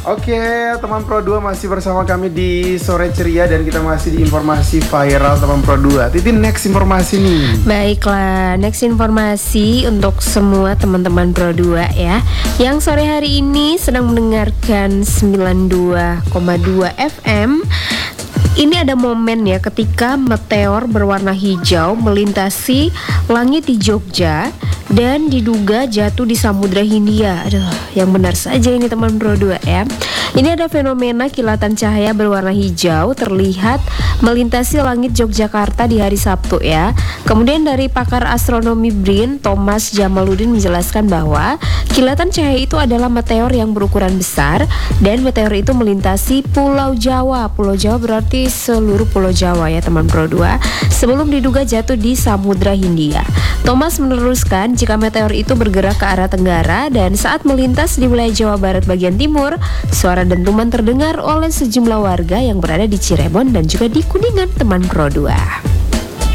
Oke, teman Pro 2 masih bersama kami di Sore Ceria dan kita masih di informasi viral teman Pro 2. Titi, next informasi nih. Baiklah, next informasi untuk semua teman-teman Pro 2 ya, yang sore hari ini sedang mendengarkan 92,2 FM. Ini ada momen ya ketika meteor berwarna hijau melintasi langit di Jogja dan diduga jatuh di Samudra Hindia. Aduh, yang benar saja ini teman Pro 2 ya. Ini ada fenomena kilatan cahaya berwarna hijau terlihat melintasi langit Yogyakarta di hari Sabtu ya. Kemudian dari pakar astronomi BRIN, Thomas Jamaludin menjelaskan bahwa kilatan cahaya itu adalah meteor yang berukuran besar dan meteor itu melintasi Pulau Jawa. Pulau Jawa berarti seluruh Pulau Jawa ya teman Pro 2. Sebelum diduga jatuh di Samudra Hindia. Thomas meneruskan jika meteor itu bergerak ke arah tenggara dan saat melintas di wilayah Jawa Barat bagian timur, suara dentuman terdengar oleh sejumlah warga yang berada di Cirebon dan juga di Kuningan teman Pro 2.